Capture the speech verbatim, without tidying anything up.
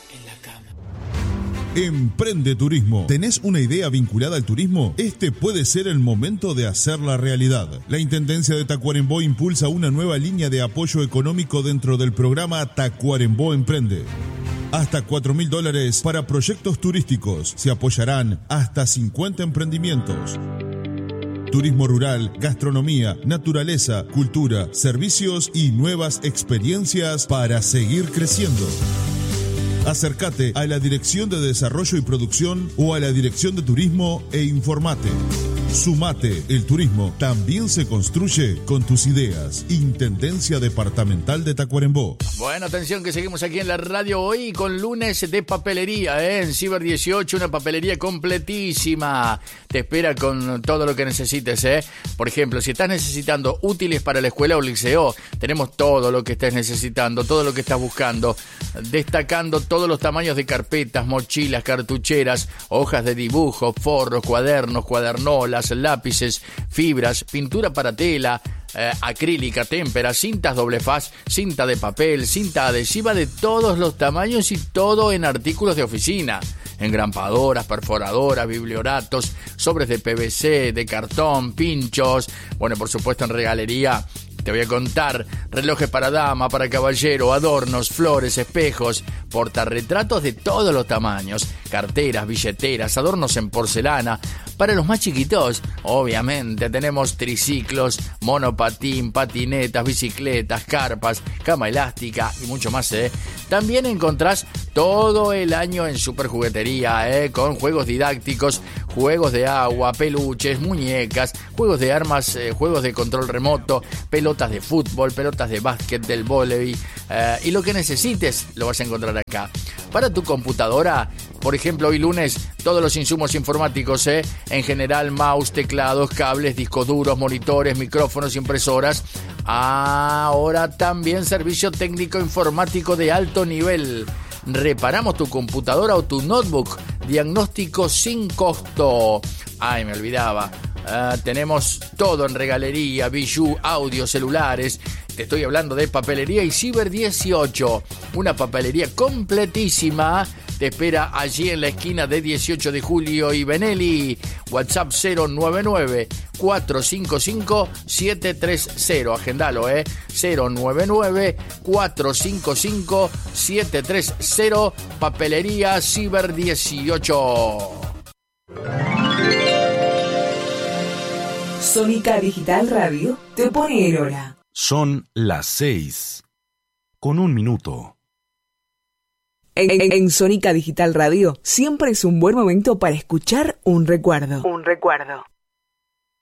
en la cama. Emprende Turismo. ¿Tenés una idea vinculada al turismo? Este puede ser el momento de hacerla realidad. La Intendencia de Tacuarembó impulsa una nueva línea de apoyo económico dentro del programa Tacuarembó Emprende. Hasta cuatro mil dólares para proyectos turísticos. Se apoyarán hasta cincuenta emprendimientos. Turismo rural, gastronomía, naturaleza, cultura, servicios y nuevas experiencias para seguir creciendo. Acércate a la Dirección de Desarrollo y Producción o a la Dirección de Turismo e informate. Sumate, el turismo también se construye con tus ideas. Intendencia Departamental de Tacuarembó. Bueno, atención que seguimos aquí en la radio hoy con lunes de papelería, ¿eh? En Ciber dieciocho, una papelería completísima. Te espera con todo lo que necesites, ¿eh? Por ejemplo, si estás necesitando útiles para la escuela o liceo, tenemos todo lo que estés necesitando, todo lo que estás buscando, destacando todos los tamaños de carpetas, mochilas, cartucheras, hojas de dibujo, forros, cuadernos, cuadernolas, lápices, fibras, pintura para tela, eh, acrílica, témpera, cintas doble faz, cinta de papel, cinta adhesiva de todos los tamaños y todo en artículos de oficina, engrampadoras, perforadoras, biblioratos, sobres de P V C, de cartón, pinchos, bueno, por supuesto en regalería. Te voy a contar relojes para dama, para caballero, adornos, flores, espejos, portarretratos de todos los tamaños, carteras, billeteras, adornos en porcelana. Para los más chiquitos, obviamente, tenemos triciclos, monopatín, patinetas, bicicletas, carpas, cama elástica y mucho más, ¿eh? También encontrás todo el año en Superjuguetería, ¿eh? Con juegos didácticos, juegos de agua, peluches, muñecas, juegos de armas, eh, juegos de control remoto, pelotas de fútbol, pelotas de básquet, del vóley, eh, y lo que necesites lo vas a encontrar acá. Para tu computadora, por ejemplo, hoy lunes, todos los insumos informáticos, ¿eh? En general, mouse, teclados, cables, discos duros, monitores, micrófonos, impresoras. Ahora también servicio técnico informático de alto nivel. Reparamos tu computadora o tu notebook. Diagnóstico sin costo. Ay, me olvidaba. Uh, tenemos todo en regalería, bijú, audio, celulares. Te estoy hablando de papelería y Ciber dieciocho. Una papelería completísima. Te espera allí en la esquina de dieciocho de julio y Benelli. WhatsApp cero nueve nueve, cuatro cinco cinco, siete tres cero. Agendalo, ¿eh? cero nueve nueve, cuatro cinco cinco, siete tres cero. Papelería Ciber dieciocho. Sónica Digital Radio te pone en hora. Son las seis, con un minuto. En, en, en Sónica Digital Radio siempre es un buen momento para escuchar un recuerdo. Un recuerdo.